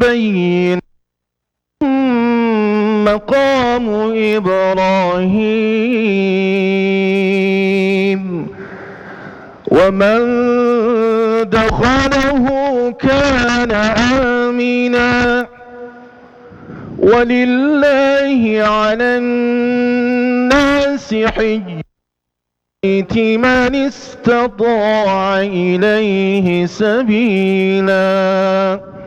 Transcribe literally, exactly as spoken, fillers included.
بين مقام إبراهيم ومن دخله كان آمنا ولله على الناس حج البيت من استطاع إليه سبيلا